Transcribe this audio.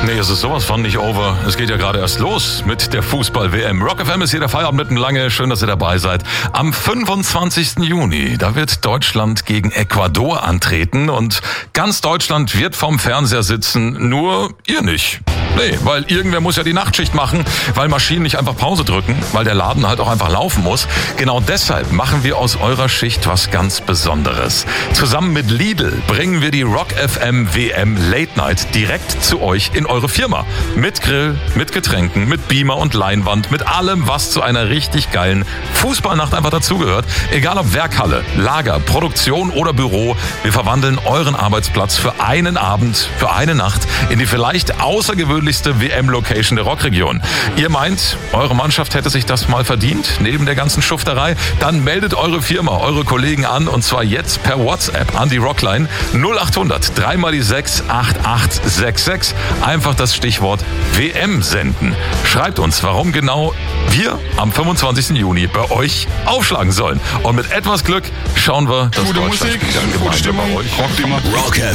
Nee, es ist sowas von nicht over. Es geht ja gerade erst los mit der Fußball-WM. Rock FM ist hier der Feierabend mitten lange. Schön, dass ihr dabei seid. Am 25. Juni, da wird Deutschland gegen Ecuador antreten und ganz Deutschland wird vorm Fernseher sitzen, nur ihr nicht. Nee, weil irgendwer muss ja die Nachtschicht machen, weil Maschinen nicht einfach Pause drücken, weil der Laden halt auch einfach laufen muss. Genau deshalb machen wir aus eurer Schicht was ganz Besonderes. Zusammen mit Lidl bringen wir die Rock FM WM Late Night direkt zu euch in eure Firma. Mit Grill, mit Getränken, mit Beamer und Leinwand, mit allem, was zu einer richtig geilen Fußballnacht einfach dazugehört. Egal ob Werkhalle, Lager, Produktion oder Büro, wir verwandeln euren Arbeitsplatz für einen Abend, für eine Nacht in die vielleicht außergewöhnlichste WM-Location der Rockregion. Ihr meint, eure Mannschaft hätte sich das mal verdient, neben der ganzen Schufterei? Dann meldet eure Firma, eure Kollegen an und zwar jetzt per WhatsApp an die Rockline 0800 3 mal die 6 8866. Einfach das Stichwort WM senden. Schreibt uns, warum genau wir am 25. Juni bei euch aufschlagen sollen. Und mit etwas Glück schauen wir, dass gute Deutschland Musik, gute Stimmung, bei euch Rock FM.